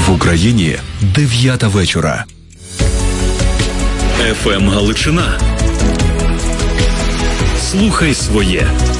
В Україні 9 вечора. ФМ Галичина. Слухай своє.